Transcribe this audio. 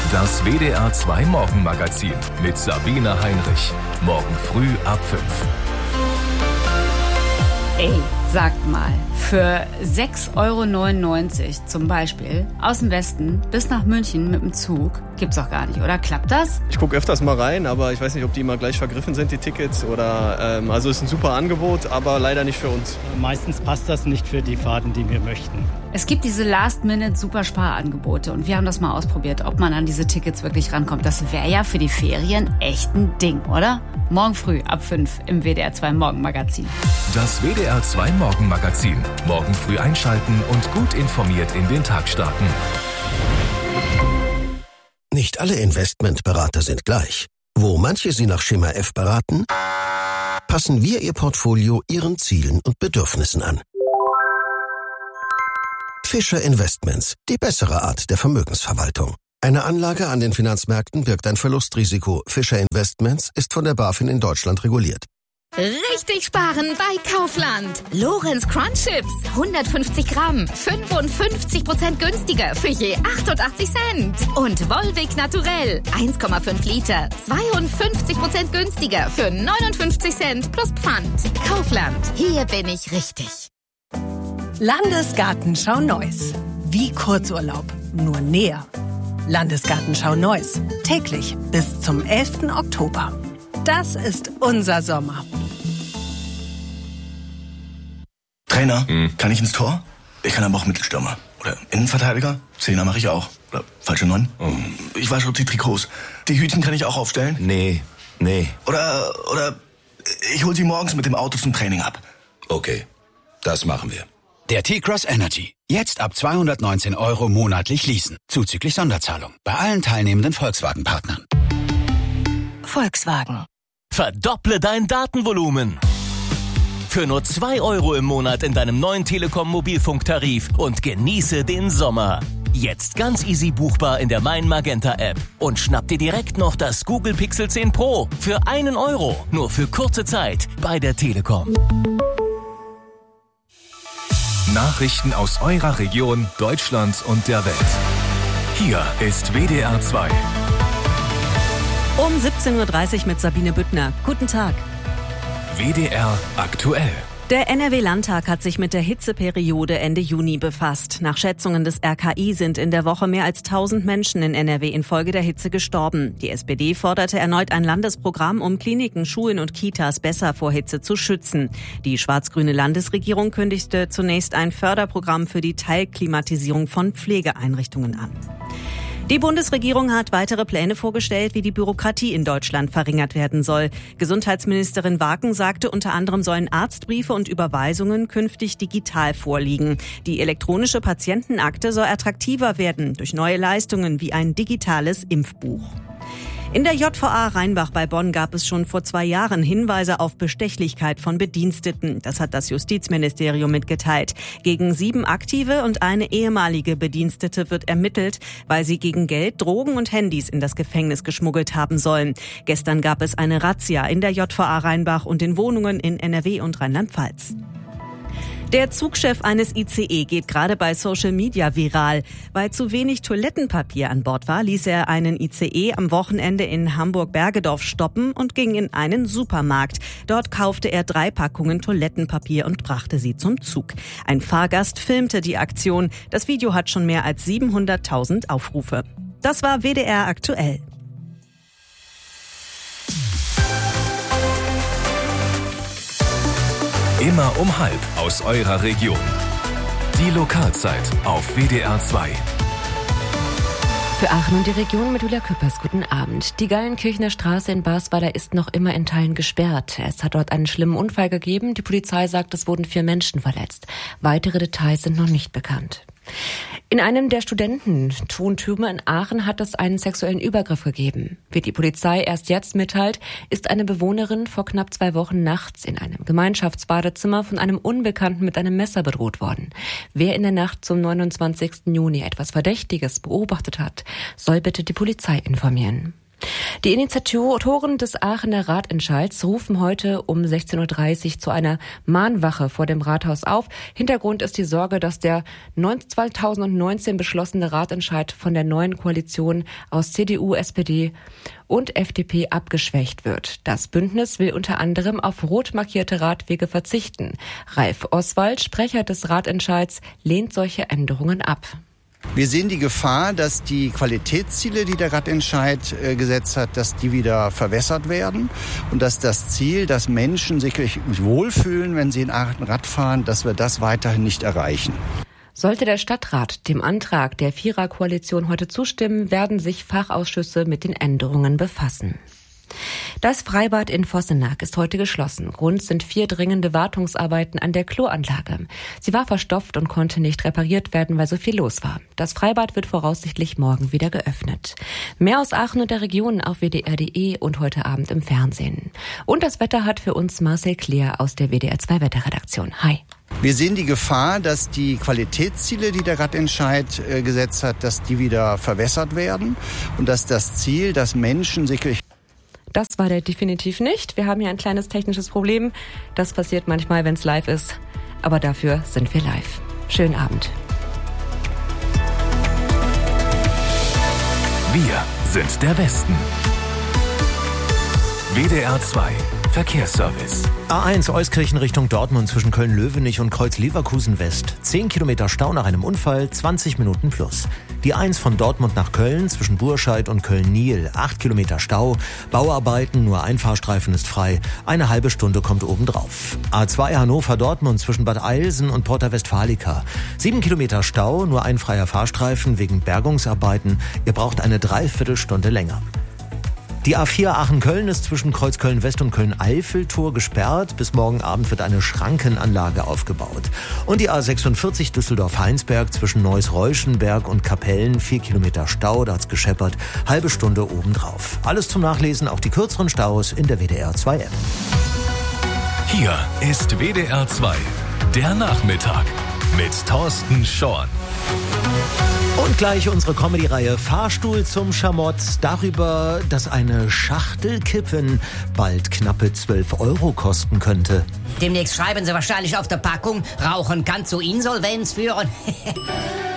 Das WDR 2 Morgenmagazin mit Sabine Heinrich. Morgen früh ab 5. Ey, sagt mal, für 6,99 € zum Beispiel aus dem Westen bis nach München mit dem Zug gibt's doch gar nicht, oder? Klappt das? Ich gucke öfters mal rein, aber ich weiß nicht, ob die immer gleich vergriffen sind, die Tickets. Oder also ist ein super Angebot, aber leider nicht für uns. Meistens passt das nicht für die Fahrten, die wir möchten. Es gibt diese Last-Minute-Supersparangebote und wir haben das mal ausprobiert, ob man an diese Tickets wirklich rankommt. Das wäre ja für die Ferien echt ein Ding, oder? Morgen früh ab 5 im WDR 2 Morgenmagazin. Das WDR 2 Morgenmagazin. Morgen früh einschalten und gut informiert in den Tag starten. Nicht alle Investmentberater sind gleich. Wo manche Sie nach Schema F beraten, passen wir Ihr Portfolio Ihren Zielen und Bedürfnissen an. Fischer Investments, die bessere Art der Vermögensverwaltung. Eine Anlage an den Finanzmärkten birgt ein Verlustrisiko. Fischer Investments ist von der BaFin in Deutschland reguliert. Richtig sparen bei Kaufland. Lorenz Crunch Chips, 150 Gramm, 55% günstiger für je 88 Cent. Und Volvic Naturell, 1,5 Liter, 52% günstiger für 59 Cent plus Pfand. Kaufland, hier bin ich richtig. Landesgartenschau Neuss. Wie Kurzurlaub, nur näher. Landesgartenschau Neuss. Täglich bis zum 11. Oktober. Das ist unser Sommer. Trainer, kann ich ins Tor? Ich kann aber auch Mittelstürmer. Oder Innenverteidiger? Zehner mache ich auch. Oder falsche 9? Ich wasche die Trikots. Die Hütchen kann ich auch aufstellen? Nee. Oder ich hol sie morgens mit dem Auto zum Training ab. Okay, das machen wir. Der T-Cross Energy. Jetzt ab 219 € monatlich leasen. Zuzüglich Sonderzahlung. Bei allen teilnehmenden Volkswagen-Partnern. Volkswagen. Verdopple dein Datenvolumen. Für nur 2 € im Monat in deinem neuen Telekom-Mobilfunktarif und genieße den Sommer. Jetzt ganz easy buchbar in der Mein Magenta App. Und schnapp dir direkt noch das Google Pixel 10 Pro für 1 €. Nur für kurze Zeit bei der Telekom. Nachrichten aus eurer Region, Deutschland und der Welt. Hier ist WDR 2. Um 17:30 Uhr mit Sabine Büttner. Guten Tag. WDR aktuell. Der NRW-Landtag hat sich mit der Hitzeperiode Ende Juni befasst. Nach Schätzungen des RKI sind in der Woche mehr als 1000 Menschen in NRW infolge der Hitze gestorben. Die SPD forderte erneut ein Landesprogramm, um Kliniken, Schulen und Kitas besser vor Hitze zu schützen. Die schwarz-grüne Landesregierung kündigte zunächst ein Förderprogramm für die Teilklimatisierung von Pflegeeinrichtungen an. Die Bundesregierung hat weitere Pläne vorgestellt, wie die Bürokratie in Deutschland verringert werden soll. Gesundheitsministerin Waken sagte, unter anderem sollen Arztbriefe und Überweisungen künftig digital vorliegen. Die elektronische Patientenakte soll attraktiver werden durch neue Leistungen wie ein digitales Impfbuch. In der JVA Rheinbach bei Bonn gab es schon vor 2 Jahren Hinweise auf Bestechlichkeit von Bediensteten. Das hat das Justizministerium mitgeteilt. Gegen 7 aktive und eine ehemalige Bedienstete wird ermittelt, weil sie gegen Geld Drogen und Handys in das Gefängnis geschmuggelt haben sollen. Gestern gab es eine Razzia in der JVA Rheinbach und in Wohnungen in NRW und Rheinland-Pfalz. Der Zugchef eines ICE geht gerade bei Social Media viral. Weil zu wenig Toilettenpapier an Bord war, ließ er einen ICE am Wochenende in Hamburg-Bergedorf stoppen und ging in einen Supermarkt. Dort kaufte er 3 Packungen Toilettenpapier und brachte sie zum Zug. Ein Fahrgast filmte die Aktion. Das Video hat schon mehr als 700.000 Aufrufe. Das war WDR aktuell. Immer um 12:30 aus eurer Region. Die Lokalzeit auf WDR 2. Für Aachen und die Region mit Julia Küppers. Guten Abend. Die Gallenkirchener Straße in Basweiler ist noch immer in Teilen gesperrt. Es hat dort einen schlimmen Unfall gegeben. Die Polizei sagt, es wurden 4 Menschen verletzt. Weitere Details sind noch nicht bekannt. In einem der Studentenwohntürme in Aachen hat es einen sexuellen Übergriff gegeben. Wie die Polizei erst jetzt mitteilt, ist eine Bewohnerin vor knapp 2 Wochen nachts in einem Gemeinschaftsbadezimmer von einem Unbekannten mit einem Messer bedroht worden. Wer in der Nacht zum 29. Juni etwas Verdächtiges beobachtet hat, soll bitte die Polizei informieren. Die Initiatoren des Aachener Ratentscheids rufen heute um 16.30 Uhr zu einer Mahnwache vor dem Rathaus auf. Hintergrund ist die Sorge, dass der 2019 beschlossene Ratentscheid von der neuen Koalition aus CDU, SPD und FDP abgeschwächt wird. Das Bündnis will unter anderem auf rot markierte Radwege verzichten. Ralf Oswald, Sprecher des Ratentscheids, lehnt solche Änderungen ab. Wir sehen die Gefahr, dass die Qualitätsziele, die der Ratentscheid gesetzt hat, dass die wieder verwässert werden und dass das Ziel, dass Menschen sich wohlfühlen, wenn sie in Aachen Rad fahren, dass wir das weiterhin nicht erreichen. Sollte der Stadtrat dem Antrag der Viererkoalition heute zustimmen, werden sich Fachausschüsse mit den Änderungen befassen. Das Freibad in Vossenack ist heute geschlossen. Grund sind 4 dringende Wartungsarbeiten an der Kloanlage. Sie war verstopft und konnte nicht repariert werden, weil so viel los war. Das Freibad wird voraussichtlich morgen wieder geöffnet. Mehr aus Aachen und der Region auf wdr.de und heute Abend im Fernsehen. Und das Wetter hat für uns Marcel Kleer aus der WDR 2 Wetterredaktion. Hi. Wir sehen die Gefahr, dass die Qualitätsziele, die der Ratentscheid gesetzt hat, dass die wieder verwässert werden und dass das Ziel, dass Menschen sich... Das war der definitiv nicht. Wir haben hier ein kleines technisches Problem. Das passiert manchmal, wenn es live ist. Aber dafür sind wir live. Schönen Abend. Wir sind der Westen. WDR 2 Verkehrsservice. A1 Euskirchen Richtung Dortmund zwischen Köln-Löwenich und Kreuz-Leverkusen West. 10 Kilometer Stau nach einem Unfall, 20 Minuten plus. Die 1 von Dortmund nach Köln zwischen Burscheid und Köln-Niel. 8 Kilometer Stau. Bauarbeiten, nur ein Fahrstreifen ist frei. Eine halbe Stunde kommt obendrauf. A2 Hannover-Dortmund zwischen Bad Eilsen und Porta Westfalica. 7 Kilometer Stau, nur ein freier Fahrstreifen wegen Bergungsarbeiten. Ihr braucht eine Dreiviertelstunde länger. Die A4 Aachen-Köln ist zwischen Kreuzköln-West und Köln-Eiffeltor gesperrt. Bis morgen Abend wird eine Schrankenanlage aufgebaut. Und die A46 Düsseldorf-Heinsberg zwischen Neuss-Reuschenberg und Kapellen. 4 Kilometer Stau, da hat's gescheppert. Halbe Stunde obendrauf. Alles zum Nachlesen, auch die kürzeren Staus in der WDR 2 App. Hier ist WDR 2, der Nachmittag mit Thorsten Schorn. Und gleich unsere Comedy-Reihe Fahrstuhl zum Schamott. Darüber, dass eine Schachtel Kippen bald knappe 12 € kosten könnte. Demnächst schreiben sie wahrscheinlich auf der Packung, Rauchen kann zu Insolvenz führen.